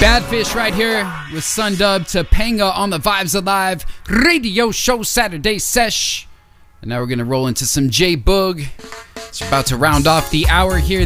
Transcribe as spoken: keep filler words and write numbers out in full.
Badfish right here with Sundub, Topanga on the Vibes Alive radio show Saturday sesh. And now we're going to roll into some J-Boog. It's about to round off the hour here.